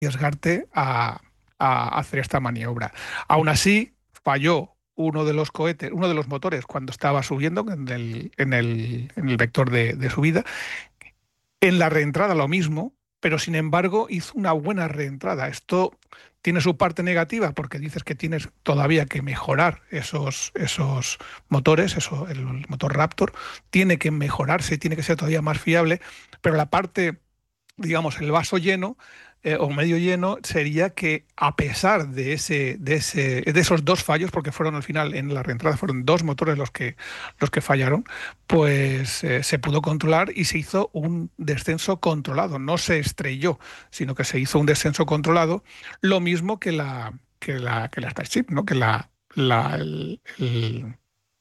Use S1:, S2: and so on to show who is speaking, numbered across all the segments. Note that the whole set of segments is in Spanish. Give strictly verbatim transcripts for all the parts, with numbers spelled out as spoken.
S1: arriesgarte a, a hacer esta maniobra. Aún así, falló uno de los cohetes, uno de los motores cuando estaba subiendo en el, en el, en el vector de, de subida. En la reentrada lo mismo, pero sin embargo hizo una buena reentrada. Esto tiene su parte negativa porque dices que tienes todavía que mejorar esos, esos motores, eso, el motor Raptor tiene que mejorarse, tiene que ser todavía más fiable, pero la parte, digamos, el vaso lleno eh, o medio lleno sería que a pesar de ese, de ese, de esos dos fallos, porque fueron al final en la reentrada fueron dos motores los que los que fallaron, pues eh, se pudo controlar y se hizo un descenso controlado. No se estrelló, sino que se hizo un descenso controlado, lo mismo que la que la que la Starship, ¿no? Que la la el- el-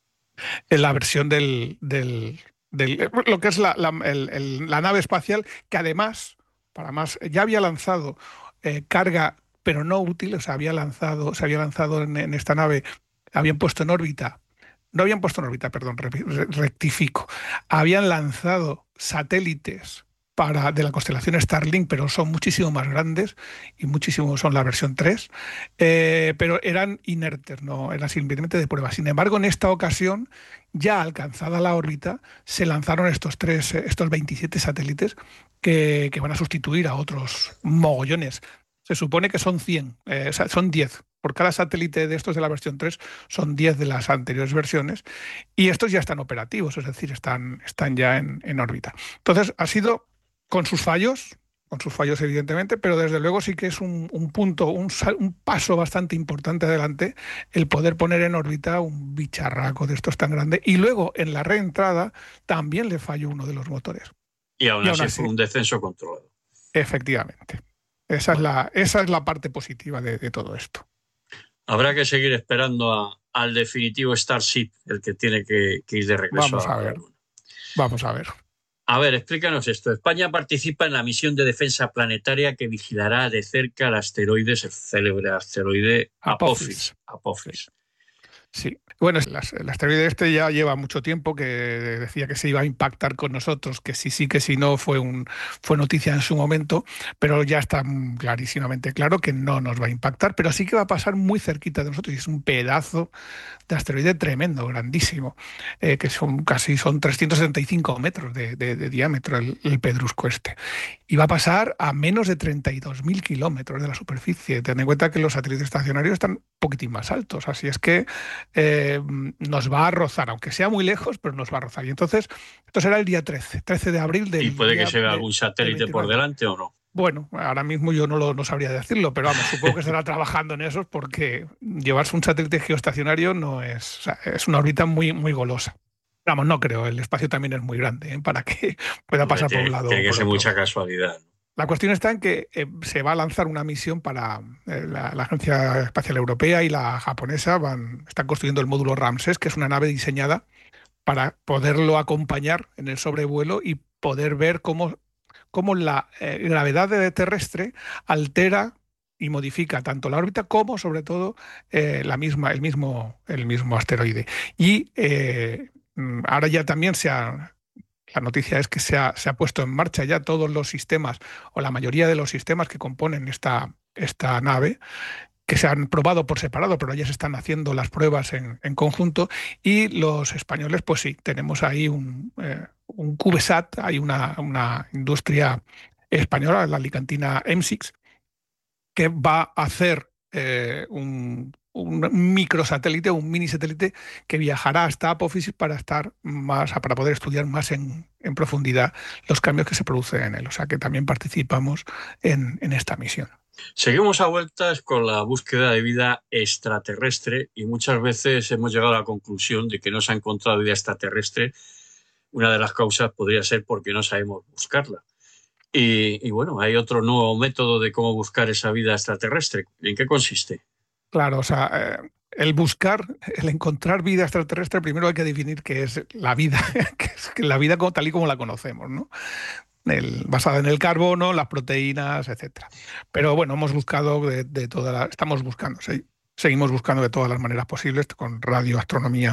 S1: en la versión del, del, del- lo que es la, la- el- el- la nave espacial, que además, para más, ya había lanzado eh, carga, pero no útil, o sea, había lanzado, se había lanzado en, en esta nave, habían puesto en órbita, no habían puesto en órbita, perdón, re- re- rectifico, habían lanzado satélites para, de la constelación Starlink, pero son muchísimo más grandes y muchísimo son la versión tres, eh, pero eran inertes, no eran simplemente de prueba. Sin embargo, en esta ocasión, ya alcanzada la órbita, se lanzaron estos tres, eh, estos veintisiete satélites que, que van a sustituir a otros mogollones. Se supone que son cien, eh, o sea, son diez. Por cada satélite de estos de la versión tres son diez de las anteriores versiones y estos ya están operativos, es decir, están, están ya en, en órbita. Entonces, ha sido con sus fallos, con sus fallos evidentemente, pero desde luego sí que es un, un punto, un, sal- un paso bastante importante adelante el poder poner en órbita un bicharraco de estos tan grande. Y luego en la reentrada también le falló uno de los motores.
S2: Y aún
S1: Y aún
S2: así fue
S1: así,
S2: un descenso controlado.
S1: efectivamente, esa es
S2: Bueno,
S1: la, esa es la parte positiva de, de todo esto.
S2: habrá que seguir esperando a- al definitivo Starship, el que tiene que, que ir de regreso
S1: Vamos
S2: a,
S1: a
S2: a la
S1: ver,
S2: Luna.
S1: vamos a ver.
S2: A ver, explícanos esto. España participa en la misión de defensa planetaria que vigilará de cerca el asteroide, el célebre asteroide
S1: Apophis.
S2: Apophis.
S1: Sí.
S2: Apophis.
S1: Sí, bueno, las- el asteroide este ya lleva mucho tiempo que decía que se iba a impactar con nosotros, que sí, sí, que sí, no, fue un, fue noticia en su momento, pero ya está mm, clarísimamente claro que no nos va a impactar, pero sí que va a pasar muy cerquita de nosotros y es un pedazo de asteroide tremendo, grandísimo, eh, que son casi son trescientos setenta y cinco metros de, de- de diámetro el, el pedrusco este. Y va a pasar a menos de treinta y dos mil kilómetros de la superficie. Ten en cuenta que los satélites estacionarios están un poquitín más altos, así es que eh, nos va a rozar, aunque sea muy lejos, pero nos va a rozar. Y entonces, esto será el día trece, trece de abril
S2: ¿Y
S1: del
S2: puede que
S1: día
S2: se vea
S1: de-
S2: algún
S1: del
S2: satélite por
S1: veintinueve.
S2: delante o no?
S1: Bueno, ahora mismo yo no lo no sabría decirlo, pero vamos, supongo que estará trabajando en eso porque llevarse un satélite geoestacionario no es, o sea, es una órbita muy, muy golosa. Vamos, no creo, el espacio también es muy grande, ¿eh? Para que pueda
S2: Hombre,
S1: pasar por un
S2: tiene,
S1: lado
S2: tiene
S1: o
S2: que
S1: por
S2: ser
S1: otro.
S2: mucha casualidad, ¿no?
S1: La cuestión está en que eh, se va a lanzar una misión para eh, la, la Agencia Espacial Europea y la japonesa van, están construyendo el módulo Ramses, que es una nave diseñada para poderlo acompañar en el sobrevuelo y poder ver cómo, cómo la eh, gravedad de- terrestre altera y modifica tanto la órbita como, sobre todo, eh, la misma, el mismo, el mismo asteroide. Y eh, mm, ahora ya también se ha, la noticia es que se ha, se ha puesto en marcha ya todos los sistemas o la mayoría de los sistemas que componen esta, esta nave que se han probado por separado, pero ya se están haciendo las pruebas en, en conjunto. Y los españoles, pues sí, tenemos ahí un, eh, un CubeSat, hay una, una industria española, la alicantina M seis, que va a hacer eh, un, un microsatélite, un mini satélite que viajará hasta Apófisis para estar más, para poder estudiar más en, en profundidad los cambios que se producen en él. O sea que también participamos en, en esta misión.
S2: Seguimos a vueltas con la búsqueda de vida extraterrestre y muchas veces hemos llegado a la conclusión de que no se ha encontrado vida extraterrestre. Una de las causas podría ser porque no sabemos buscarla. Y, y bueno, hay otro nuevo método de cómo buscar esa vida extraterrestre. ¿En qué consiste?
S1: Claro, o sea, eh, el buscar, el encontrar vida extraterrestre, primero hay que definir qué es la vida, que es que la vida como- tal y como la conocemos, ¿no? El- basada en el carbono, las proteínas, etcétera. Pero bueno, hemos buscado de, de todas las, estamos buscando, sí, seguimos buscando de todas las maneras posibles, con radioastronomía,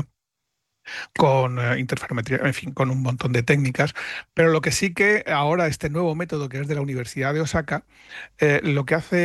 S1: con eh, interferometría, en fin, con un montón de técnicas. Pero lo que sí que ahora este nuevo método que es de la Universidad de Osaka, eh, lo que hace